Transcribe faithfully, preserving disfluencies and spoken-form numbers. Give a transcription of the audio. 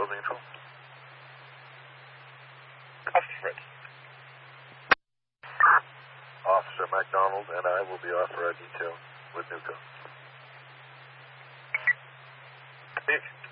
neutral. Cuthbert. Officer MacDonald and I will be off for our detail with Nuco. Please.